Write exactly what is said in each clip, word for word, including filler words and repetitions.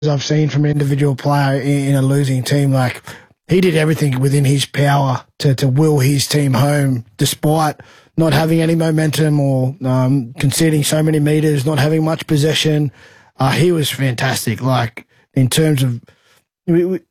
I've seen from an individual player in, in a losing team. Like, he did everything within his power to, to will his team home, despite not having any momentum or um, conceding so many metres, not having much possession. Uh, he was fantastic. Like, in terms of, we, we,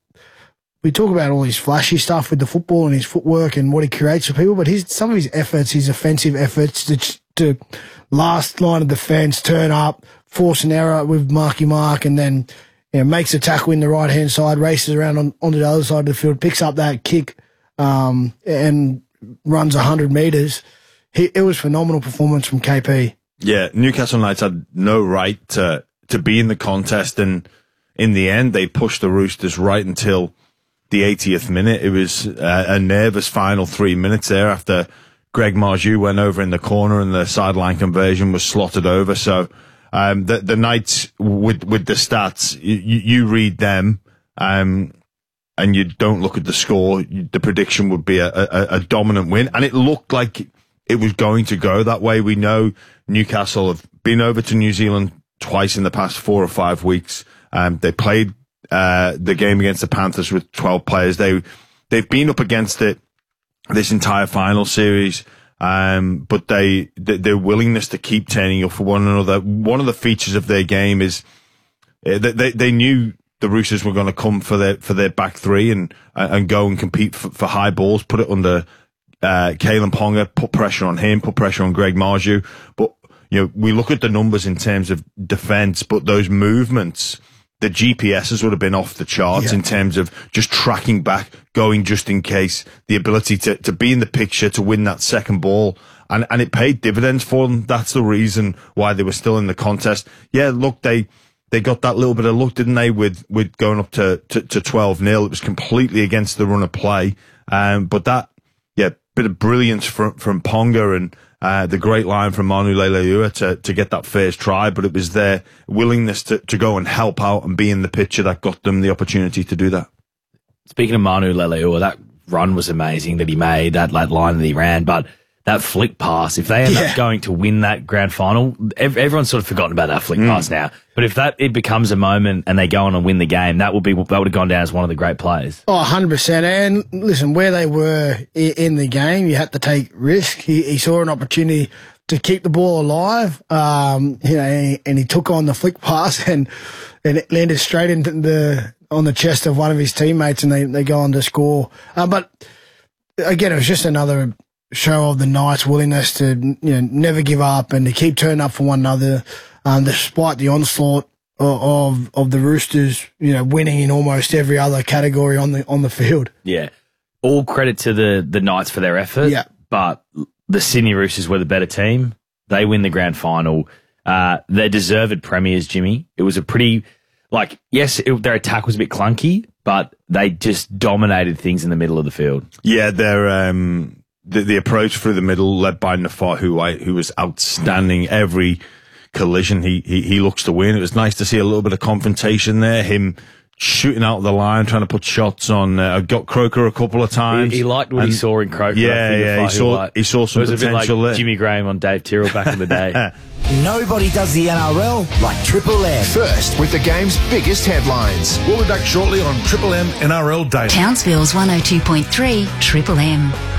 we talk about all his flashy stuff with the football and his footwork and what he creates for people, but his some of his efforts, his offensive efforts to, to last line of defence, turn up, force an error with Marky Mark, and then you know, makes a tackle in the right-hand side, races around on, onto the other side of the field, picks up that kick um, and runs one hundred metres. He, it was phenomenal performance from K P. Yeah, Newcastle Knights had no right to, to be in the contest, and in the end, they pushed the Roosters right until the eightieth minute. It was uh, a nervous final three minutes there after Greg Marju went over in the corner and the sideline conversion was slotted over. So um, the, the Knights, with with the stats, you, you read them um, and you don't look at the score. The prediction would be a, a, a dominant win, and it looked like it was going to go that way. We know Newcastle have been over to New Zealand twice in the past four or five weeks. Um, they played uh, the game against the Panthers with twelve players. They, they've been up against it this entire final series, um, but they, th- their willingness to keep turning up for one another. One of the features of their game is uh, they, they knew the Roosters were going to come for their, for their back three and, uh, and go and compete for, for high balls, put it under uh, Kalen Ponga, put pressure on him, put pressure on Greg Marju. But, you know, we look at the numbers in terms of defense, but those movements, the G P Ses would have been off the charts yeah. in terms of just tracking back, going just in case, the ability to, to be in the picture, to win that second ball. And, and it paid dividends for them. That's the reason why they were still in the contest. Yeah, look, they, they got that little bit of luck, didn't they, with, with going up to, to, to twelve nil. It was completely against the run of play. Um, but that, yeah, bit of brilliance from, from Ponga and, Uh, the great line from Manu Leilua to, to get that first try, but it was their willingness to, to go and help out and be in the picture that got them the opportunity to do that. Speaking of Manu Leilua, that run was amazing that he made, that, that line that he ran, but that flick pass, if they end yeah. up going to win that grand final, ev- everyone's sort of forgotten about that flick mm. pass now. But if that it becomes a moment and they go on and win the game, that would be that would have gone down as one of the great plays. Oh, one hundred percent. And listen, where they were in the game, you had to take risk. He, he saw an opportunity to keep the ball alive, um, you know, and he, and he took on the flick pass and, and it landed straight into the on the chest of one of his teammates, and they, they go on to score. Uh, but again, it was just another show of the Knights' willingness to, you know, never give up and to keep turning up for one another, um, despite the onslaught of, of of the Roosters, you know, winning in almost every other category on the on the field. Yeah, all credit to the the Knights for their effort. Yeah, but the Sydney Roosters were the better team. They win the grand final. Uh, they're deserved premiers, Jimmy. It was a pretty, like, yes, it, their attack was a bit clunky, but they just dominated things in the middle of the field. Yeah, they're um. The, the approach through the middle, led by Nafar, who I, who was outstanding. Every collision he, he he looks to win. It was nice to see a little bit of confrontation there. Him shooting out the line, trying to put shots on. Uh, got Croker a couple of times. He, he liked what and, he saw in Croker. Yeah, yeah. He saw like, he saw some potential there. It was a bit like there. Jimmy Graham on Dave Tyrrell back in the day. Nobody does the N R L like Triple M. First with the game's biggest headlines. We'll be back shortly on Triple M N R L Daily. Townsville's one oh two point three Triple M.